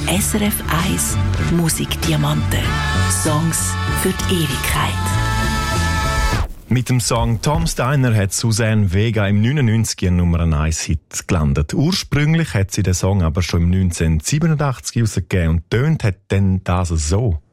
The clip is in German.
SRF 1 Musikdiamanten. Songs für die Ewigkeit. Mit dem Song «Tom Steiner» hat Suzanne Vega im 99 einen Nummer 1 Hit gelandet. Ursprünglich hat sie den Song aber schon im 1987 herausgegeben und tönt hat dann das so.